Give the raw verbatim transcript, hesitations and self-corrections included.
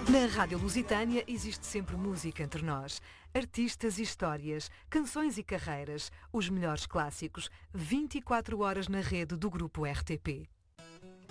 Na Rádio Lusitânia existe sempre música entre nós. Artistas e histórias, canções e carreiras, os melhores clássicos, vinte e quatro horas na rede do Grupo R T P.